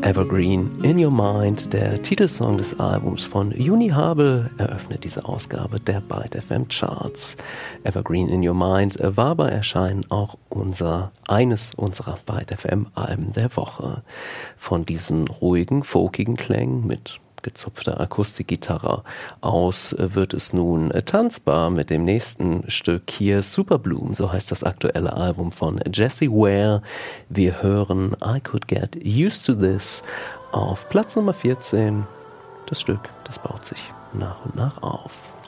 Evergreen in Your Mind, der Titelsong des Albums von Juni Habel, eröffnet diese Ausgabe der Byte FM Charts. Evergreen in Your Mind war bei Erscheinen auch eines unserer Byte FM Alben der Woche. Von diesen ruhigen, folkigen Klängen mit gezupfter Akustikgitarre aus wird es nun tanzbar mit dem nächsten Stück hier, Superbloom, so heißt das aktuelle Album von Jessie Ware. Wir hören I Could Get Used to This auf Platz Nummer 14. Das Stück, das baut sich nach und nach auf.